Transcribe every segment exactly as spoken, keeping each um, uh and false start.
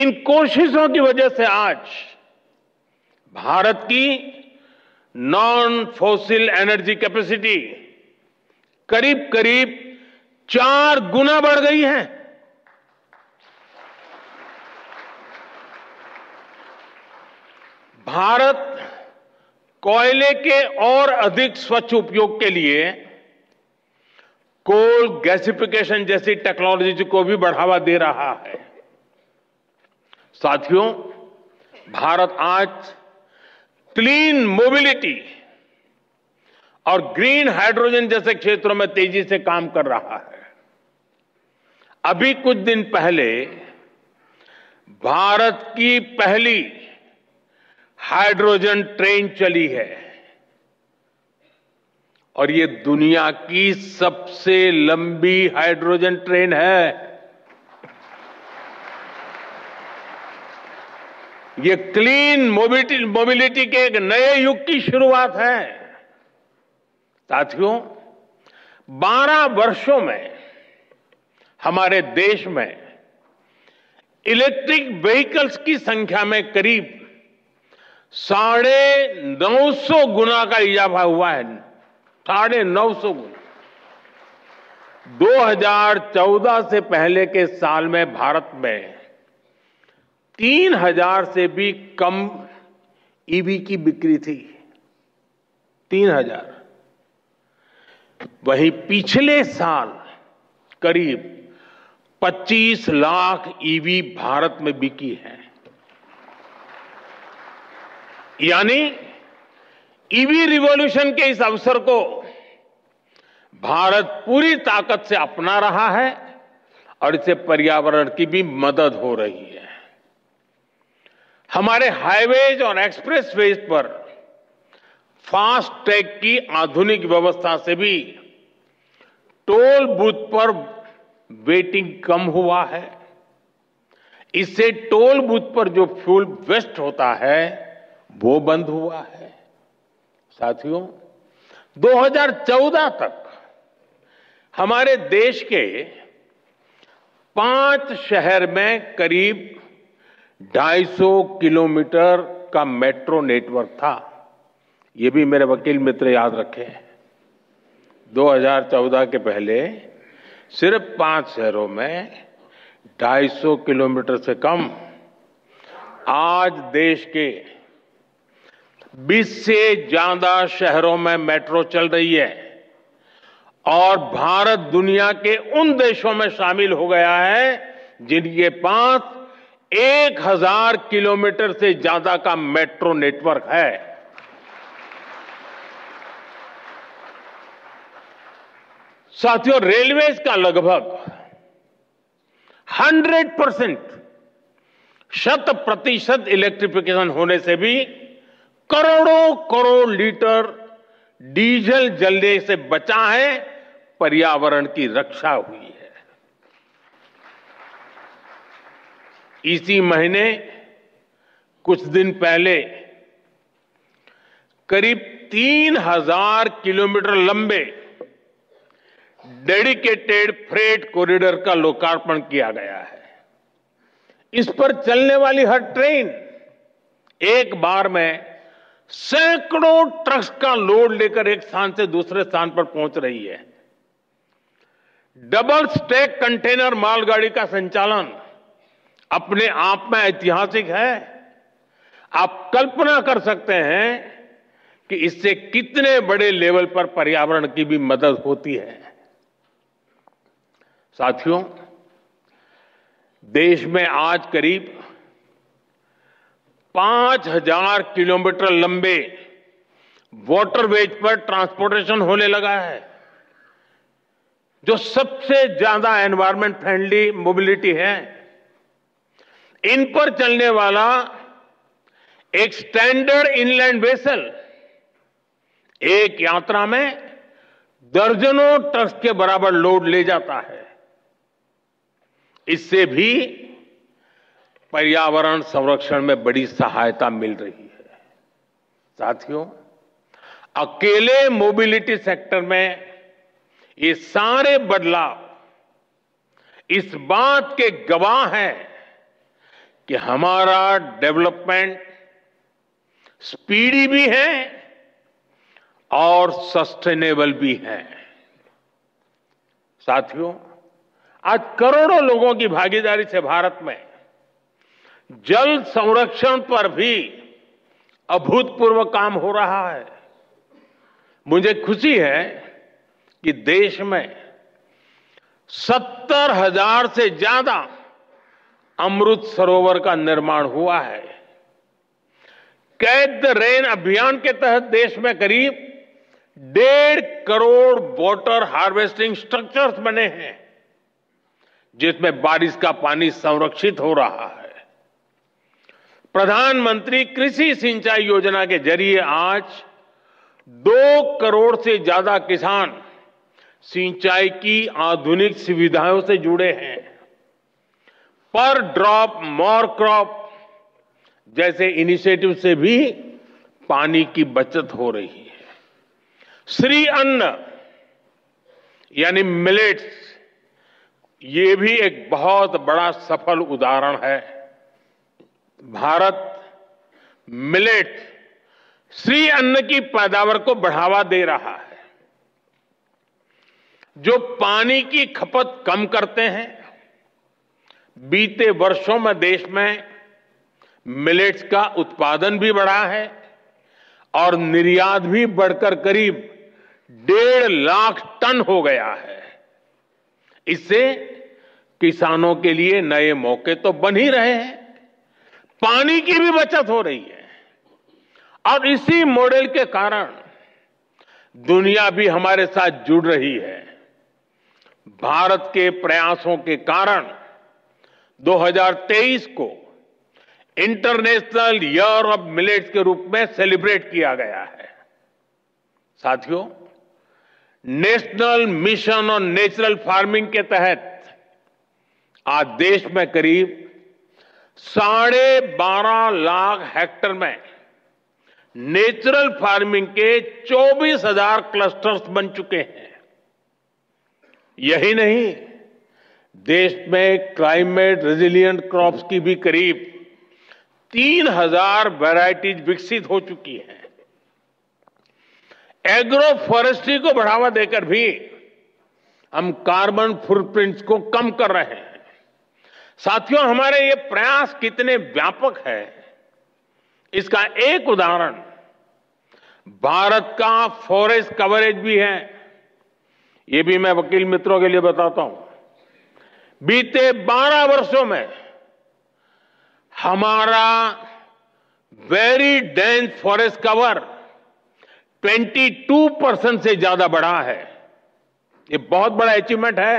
इन कोशिशों की वजह से आज भारत की नॉन फॉसिल एनर्जी कैपेसिटी करीब करीब चार गुना बढ़ गई है। भारत कोयले के और अधिक स्वच्छ उपयोग के लिए कोल गैसिफिकेशन जैसी टेक्नोलॉजी को भी बढ़ावा दे रहा है। साथियों, भारत आज क्लीन मोबिलिटी और ग्रीन हाइड्रोजन जैसे क्षेत्रों में तेजी से काम कर रहा है। अभी कुछ दिन पहले भारत की पहली हाइड्रोजन ट्रेन चली है और ये दुनिया की सबसे लंबी हाइड्रोजन ट्रेन है। ये क्लीन मोबिलिटी मोबिलिटी के एक नए युग की शुरुआत है। साथियों, बारह वर्षों में हमारे देश में इलेक्ट्रिक व्हीकल्स की संख्या में करीब साढ़े नौ सौ गुना का इजाफा हुआ है। साढ़े नौ सौ गुना। दो हज़ार चौदह से पहले के साल में भारत में तीन हजार से भी कम ईवी की बिक्री थी। तीन हजार। वहीं पिछले साल करीब पच्चीस लाख ईवी भारत में बिकी है। यानी ईवी रिवॉल्यूशन के इस अवसर को भारत पूरी ताकत से अपना रहा है और इससे पर्यावरण की भी मदद हो रही है। हमारे हाईवेज और एक्सप्रेसवेज पर फास्ट टैग की आधुनिक व्यवस्था से भी टोल बूथ पर वेटिंग कम हुआ है। इससे टोल बूथ पर जो फ्यूल वेस्ट होता है वो बंद हुआ है। साथियों, दो हज़ार चौदह तक हमारे देश के पांच शहर में करीब ढाई सौ किलोमीटर का मेट्रो नेटवर्क था। ये भी मेरे वकील मित्र याद रखें। दो हज़ार चौदह के पहले सिर्फ पांच शहरों में ढाई सौ किलोमीटर से कम। आज देश के बीस से ज्यादा शहरों में मेट्रो चल रही है और भारत दुनिया के उन देशों में शामिल हो गया है जिनके पास एक हजार किलोमीटर से ज्यादा का मेट्रो नेटवर्क है। साथियों, रेलवेज का लगभग हंड्रेड परसेंट शत प्रतिशत इलेक्ट्रिफिकेशन होने से भी करोड़ों करोड़ लीटर डीजल जलने से बचा है, पर्यावरण की रक्षा हुई है। इसी महीने कुछ दिन पहले करीब तीन हजार किलोमीटर लंबे डेडिकेटेड फ्रेट कॉरिडोर का लोकार्पण किया गया है। इस पर चलने वाली हर ट्रेन एक बार में सैकड़ों ट्रक्स का लोड लेकर एक स्थान से दूसरे स्थान पर पहुंच रही है। डबल स्टैक कंटेनर मालगाड़ी का संचालन अपने आप में ऐतिहासिक है। आप कल्पना कर सकते हैं कि इससे कितने बड़े लेवल पर पर्यावरण की भी मदद होती है। साथियों, देश में आज करीब पांच हजार किलोमीटर लंबे वाटरवेज पर ट्रांसपोर्टेशन होने लगा है, जो सबसे ज्यादा एनवायरमेंट फ्रेंडली मोबिलिटी है। इन पर चलने वाला एक स्टैंडर्ड इनलैंड वेसल एक यात्रा में दर्जनों ट्रक्स के बराबर लोड ले जाता है। इससे भी पर्यावरण संरक्षण में बड़ी सहायता मिल रही है। साथियों, अकेले मोबिलिटी सेक्टर में ये सारे बदलाव इस बात के गवाह हैं कि हमारा डेवलपमेंट स्पीडी भी है और सस्टेनेबल भी है। साथियों, आज करोड़ों लोगों की भागीदारी से भारत में जल संरक्षण पर भी अभूतपूर्व काम हो रहा है। मुझे खुशी है कि देश में सत्तर हजार से ज्यादा अमृत सरोवर का निर्माण हुआ है। कैच द रेन अभियान के तहत देश में करीब डेढ़ करोड़ वाटर हार्वेस्टिंग स्ट्रक्चर्स बने हैं, जिसमें बारिश का पानी संरक्षित हो रहा है। प्रधानमंत्री कृषि सिंचाई योजना के जरिए आज दो करोड़ से ज्यादा किसान सिंचाई की आधुनिक सुविधाओं से जुड़े हैं। पर ड्रॉप मोर क्रॉप जैसे इनिशिएटिव से भी पानी की बचत हो रही है। श्री अन्न यानी मिलेट्स, ये भी एक बहुत बड़ा सफल उदाहरण है। भारत मिलेट श्री अन्न की पैदावार को बढ़ावा दे रहा है, जो पानी की खपत कम करते हैं। बीते वर्षों में देश में मिलेट्स का उत्पादन भी बढ़ा है और निर्यात भी बढ़कर करीब डेढ़ लाख टन हो गया है। इससे किसानों के लिए नए मौके तो बन ही रहे हैं, पानी की भी बचत हो रही है और इसी मॉडल के कारण दुनिया भी हमारे साथ जुड़ रही है। भारत के प्रयासों के कारण दो हज़ार तेईस को इंटरनेशनल ईयर ऑफ मिलेट्स के रूप में सेलिब्रेट किया गया है। साथियों, national mission on natural farming के तहत आज देश में करीब साढ़े बारह लाख हेक्टेयर में नेचुरल फार्मिंग के चौबीस हजार क्लस्टर्स बन चुके हैं। यही नहीं, देश में क्लाइमेट रेजिलिएंट क्रॉप्स की भी करीब तीन हजार वैरायटीज विकसित हो चुकी हैं। एग्रो फॉरेस्ट्री को बढ़ावा देकर भी हम कार्बन फुटप्रिंट्स को कम कर रहे हैं। साथियों, हमारे ये प्रयास कितने व्यापक है, इसका एक उदाहरण भारत का फॉरेस्ट कवरेज भी है। ये भी मैं वकील मित्रों के लिए बताता हूं। बीते बारह वर्षों में हमारा वेरी डेंस फॉरेस्ट कवर बाईस परसेंट से ज्यादा बढ़ा है। ये बहुत बड़ा अचीवमेंट है।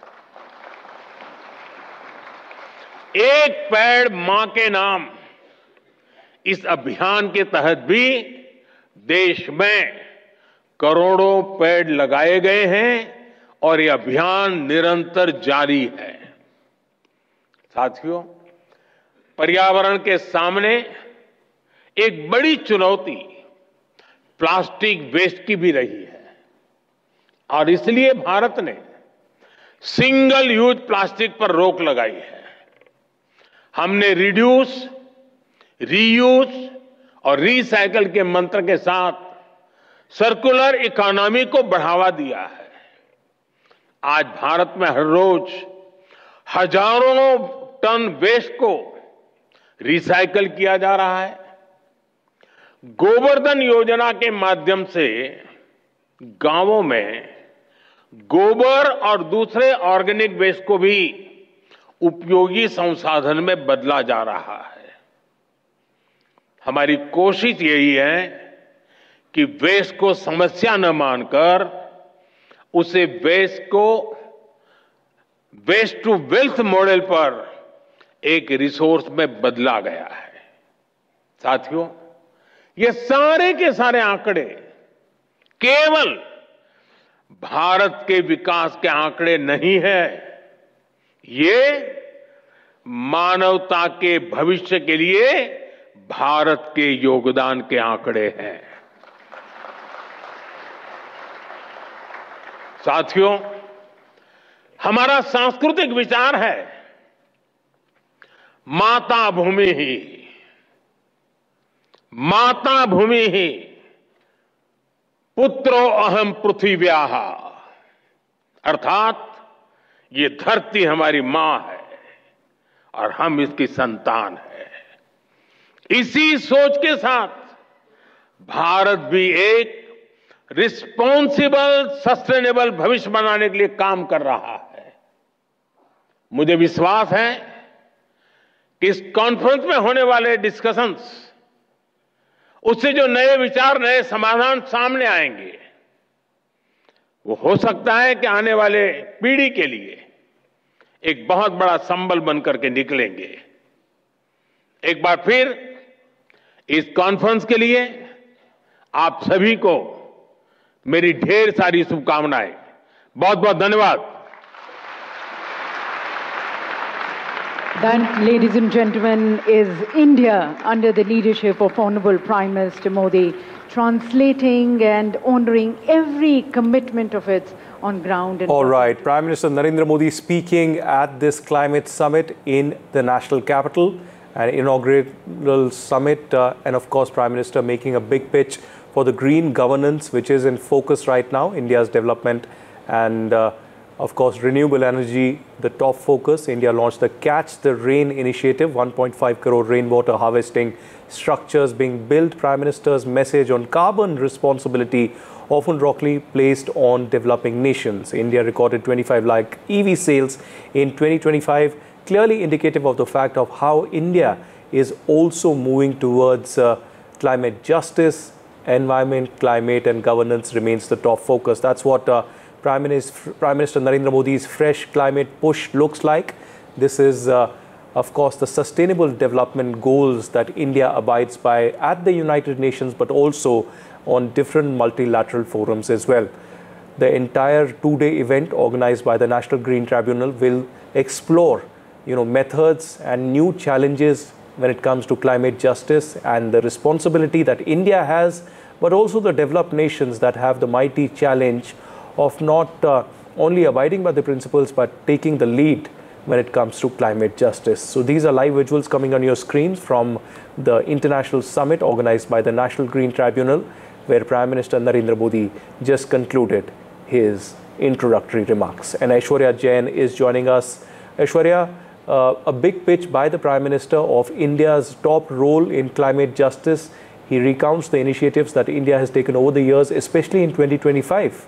एक पेड़ मां के नाम, इस अभियान के तहत भी देश में करोड़ों पेड़ लगाए गए हैं और ये अभियान निरंतर जारी है। साथियों, पर्यावरण के सामने एक बड़ी चुनौती प्लास्टिक वेस्ट की भी रही है और इसलिए भारत ने सिंगल यूज प्लास्टिक पर रोक लगाई है। हमने रिड्यूस, रीयूज और रिसाइकल के मंत्र के साथ सर्कुलर इकोनॉमी को बढ़ावा दिया है। आज भारत में हर रोज हजारों टन वेस्ट को रिसाइकल किया जा रहा है। गोवर्धन योजना के माध्यम से गांवों में गोबर और दूसरे ऑर्गेनिक वेस्ट को भी उपयोगी संसाधन में बदला जा रहा है। हमारी कोशिश यही है कि वेस्ट को समस्या न मानकर उसे वेस्ट को वेस्ट टू वेल्थ मॉडल पर एक रिसोर्स में बदला गया है। साथियों, ये सारे के सारे आंकड़े केवल भारत के विकास के आंकड़े नहीं है, ये मानवता के भविष्य के लिए भारत के योगदान के आंकड़े हैं। साथियों, हमारा सांस्कृतिक विचार है माता भूमि ही माता भूमि ही पुत्रो अहम पृथिव्याः, अर्थात ये धरती हमारी मां है और हम इसकी संतान है। इसी सोच के साथ भारत भी एक रिस्पॉन्सिबल सस्टेनेबल भविष्य बनाने के लिए काम कर रहा है। मुझे विश्वास है कि इस कॉन्फ्रेंस में होने वाले डिस्कशंस, उससे जो नए विचार, नए समाधान सामने आएंगे, वो हो सकता है कि आने वाले पीढ़ी के लिए एक बहुत बड़ा संबल बनकर के निकलेंगे। एक बार फिर इस कॉन्फ्रेंस के लिए आप सभी को मेरी ढेर सारी शुभकामनाएं। बहुत बहुत धन्यवाद। That, ladies and gentlemen, is India under the leadership of Honorable Prime Minister Modi, translating and honoring every commitment of its on ground. All right, Prime Minister Narendra Modi speaking at this climate summit in the national capital, an inaugural summit, uh, and of course Prime Minister making a big pitch for the green governance, which is in focus right now, India's development, and uh, of course renewable energy, the top focus. India launched the Catch the Rain initiative, one point five crore rainwater harvesting structures being built. Prime Minister's message on carbon responsibility often wrongly placed on developing nations. India recorded twenty-five lakh E V sales in twenty twenty-five, clearly indicative of the fact of how India is also moving towards uh, climate justice. Environment, climate and governance remains the top focus. That's what uh, Prime Minister, Prime Minister Narendra Modi's fresh climate push looks like. This is, uh, of course, the sustainable development goals that India abides by at the United Nations, but also on different multilateral forums as well. The entire two-day event organized by the National Green Tribunal will explore, you know, methods and new challenges when it comes to climate justice and the responsibility that India has, but also the developed nations that have the mighty challenge of not uh, only abiding by the principles, but taking the lead when it comes to climate justice. So these are live visuals coming on your screens from the international summit organized by the National Green Tribunal, where Prime Minister Narendra Modi just concluded his introductory remarks. And Aishwarya Jain is joining us. Aishwarya, uh, a big pitch by the Prime Minister of India's top role in climate justice. He recounts the initiatives that India has taken over the years, especially in twenty twenty-five.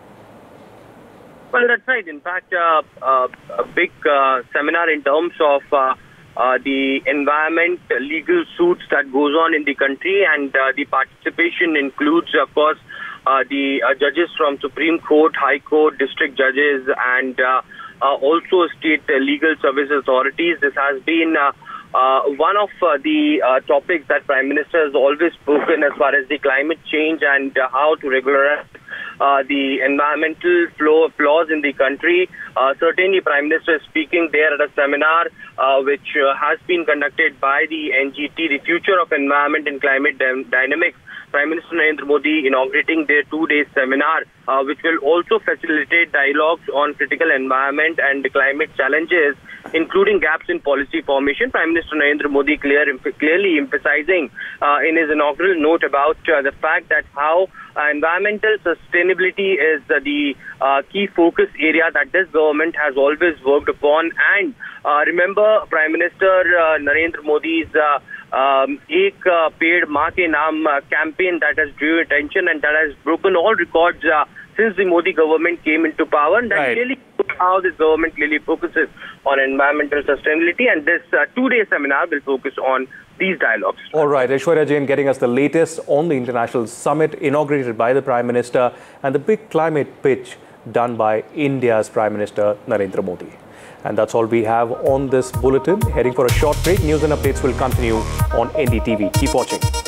Well, that's right. In fact, uh, uh, a big uh, seminar in terms of uh, uh, the environment legal suits that goes on in the country, and uh, the participation includes, of course, uh, the uh, judges from Supreme Court, High Court, district judges, and uh, uh, also state uh, legal service authorities. This has been uh, uh, one of uh, the uh, topics that Prime Minister has always spoken as far as the climate change and uh, how to regularize Uh, the environmental flow flaws in the country. Uh, certainly, Prime Minister is speaking there at a seminar uh, which uh, has been conducted by the N G T, the Future of Environment and Climate Dy Dynamics. Prime Minister Narendra Modi inaugurating their two-day seminar, uh, which will also facilitate dialogues on critical environment and climate challenges, including gaps in policy formation. Prime Minister Narendra Modi clear, clearly emphasizing uh, in his inaugural note about uh, the fact that how uh, environmental sustainability is uh, the uh, key focus area that this government has always worked upon. And uh, remember, Prime Minister uh, Narendra Modi's uh, um, Ek uh, Ped Maa Ke Naam uh, campaign that has drew attention and that has broken all records uh, since the Modi government came into power. And that Right. really how this government clearly focuses on environmental sustainability, and this uh, two-day seminar will focus on these dialogues. All right, Aishwarya Jain getting us the latest on the international summit inaugurated by the Prime Minister and the big climate pitch done by India's Prime Minister Narendra Modi. And that's all we have on this bulletin. Heading for a short break. News and updates will continue on N D T V. Keep watching.